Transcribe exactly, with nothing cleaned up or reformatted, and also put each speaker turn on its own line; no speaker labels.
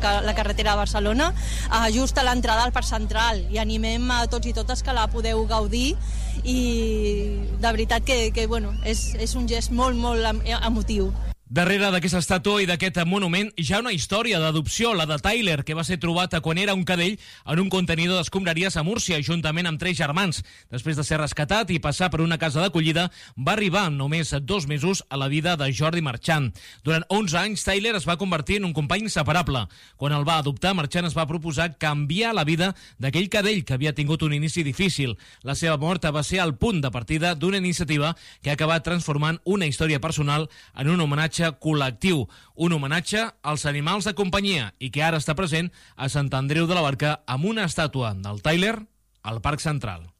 la carretera de Barcelona, uh, just a l'entrada al Parc Central, i animem a tots i totes que la podeu gaudir, i de veritat que, que bueno, és, és un gest molt, molt emotiu.
Darrere d'aquesta estàtua i d'aquest monument hi ha una història d'adopció, la de Tyler, que va ser trobat quan era un cadell en un contenidor d'escombraries a Múrcia, juntament amb tres germans. Després de ser rescatat i passar per una casa d'acollida, va arribar en només dos mesos a la vida de Jordi Marchant. Durant onze anys, Tyler es va convertir en un company inseparable. Quan el va adoptar, Marchant es va proposar canviar la vida d'aquell cadell que havia tingut un inici difícil. La seva mort va ser el punt de partida d'una iniciativa que ha acabat transformant una història personal en un homenatge col·lectiu, un homenatge als animals de companyia i que ara està present a Sant Andreu de la Barca amb una estàtua del Tyler al Parc Central.